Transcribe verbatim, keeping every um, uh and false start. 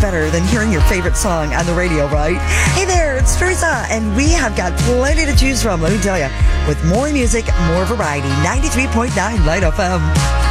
better than hearing your favorite song on the radio, right? Hey there, it's Teresa, and we have got plenty to choose from, let me tell you. With more music, more variety, ninety-three point nine Light F M.